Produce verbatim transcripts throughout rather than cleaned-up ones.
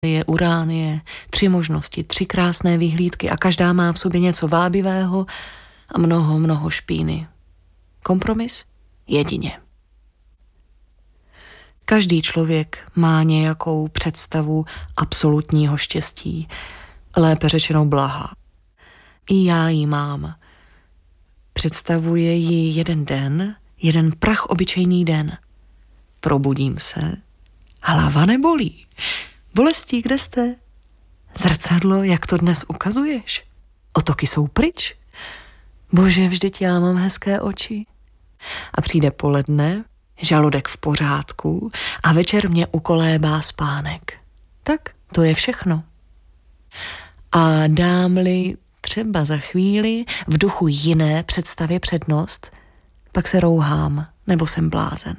je Uránie, tři možnosti, tři krásné vyhlídky a každá má v sobě něco vábivého a mnoho, mnoho špíny. Kompromis? Jedině. Každý člověk má nějakou představu absolutního štěstí, lépe řečeno blaha. I já ji mám. Představuje ji jeden den, jeden prach obyčejný den. Probudím se, hlava nebolí. Bolestí, kde jste? Zrcadlo, jak to dnes ukazuješ? Otoky jsou pryč. Bože, vždyť já mám hezké oči. A přijde poledne, žaludek v pořádku a večer mě ukolébá spánek. Tak, to je všechno. A dám-li třeba za chvíli v duchu jiné představě přednost, pak se rouhám, nebo jsem blázen.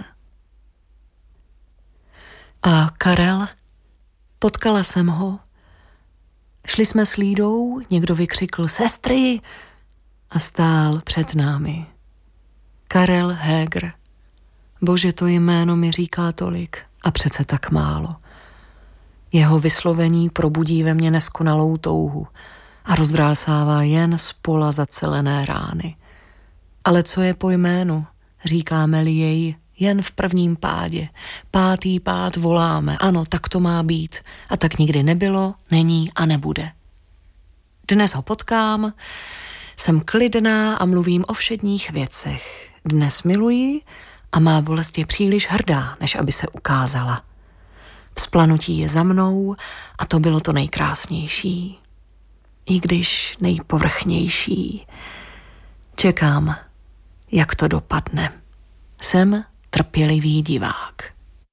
A Karel? Potkala jsem ho. Šli jsme s Lídou, někdo vykřikl sestry a stál před námi. Karel Heger. Bože, to jméno mi říká tolik a přece tak málo. Jeho vyslovení probudí ve mně neskonalou touhu a rozdrásává jen spola zacelené rány. Ale co je po jménu? Říkáme-li jej jen v prvním pádě. Pátý pád voláme. Ano, tak to má být. A tak nikdy nebylo, není a nebude. Dnes ho potkám, jsem klidná a mluvím o všedních věcech. Dnes miluji a má bolest je příliš hrdá, než aby se ukázala. Vzplanutí je za mnou a to bylo to nejkrásnější. I když nejpovrchnější. Čekám, jak to dopadne. Jsem trpělivý divák.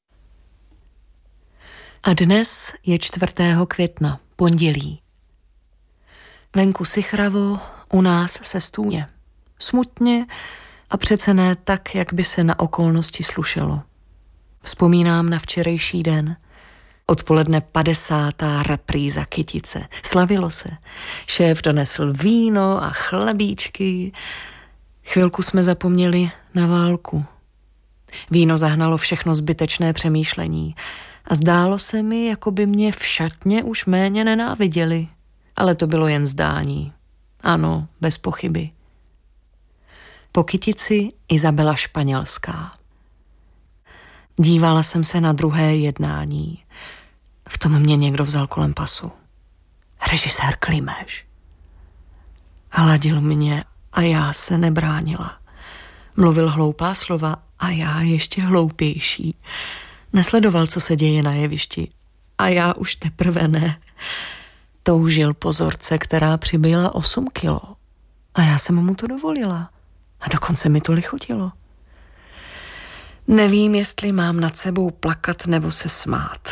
A dnes je čtvrtého května, pondělí. Venku sichravo, u nás se stůně. Smutně a přece ne tak, jak by se na okolnosti slušelo. Vzpomínám na včerejší den. Odpoledne padesátá repríza Kytice. Slavilo se. Šéf donesl víno a chlebíčky. Chvilku jsme zapomněli na válku. Víno zahnalo všechno zbytečné přemýšlení a zdálo se mi, jako by mě v šatně už méně nenáviděli. Ale to bylo jen zdání. Ano, bez pochyby. Po Kytici Izabela Španělská. Dívala jsem se na druhé jednání. V tom mě někdo vzal kolem pasu. Režisér Klimeš. Hladil mě a já se nebránila. Mluvil hloupá slova a já ještě hloupější. Nesledoval, co se děje na jevišti. A já už teprve ne. Toužil po zorce, která přibyla osm kilo. A já jsem mu to dovolila. A dokonce mi to lichotilo. Nevím, jestli mám nad sebou plakat nebo se smát.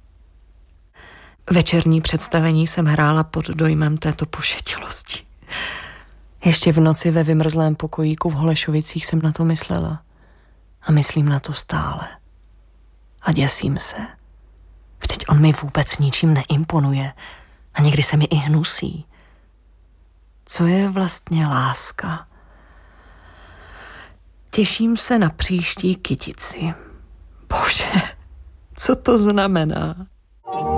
Večerní představení jsem hrála pod dojmem této pošetilosti. Ještě v noci ve vymrzlém pokojíku v Holešovicích jsem na to myslela. A myslím na to stále. A děsím se. Vždyť on mi vůbec ničím neimponuje. A někdy se mi i hnusí. Co je vlastně láska? Těším se na příští Kytici. Bože, co to znamená?